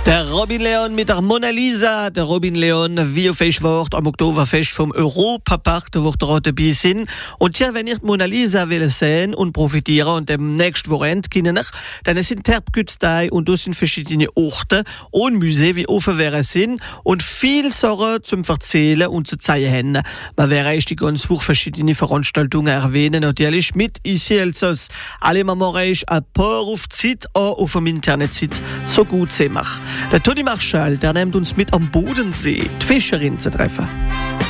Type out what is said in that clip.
Der Robin Leon mit der Mona Lisa. Der Robin Leon, wie auf Wort am Oktoberfest vom Europapark, da wird er dabei sein. Und ja, wenn ihr die Mona Lisa will sehen und profitieren und dem nächsten Wochenende können, dann sind Terpgütztei und da sind verschiedene Orte und Museen, wie offen wären sind und viel Sachen zum Erzählen und zu zeigen haben. Man wäre die ganz Woche verschiedene Veranstaltungen erwähnen, natürlich mit Ici Elsass. Alle Mama ist ein paar auf die Zeit, auch auf dem Internetseite so gut sie macht. Der Toni Marschall, der nimmt uns mit am Bodensee, die Fischerin zu treffen.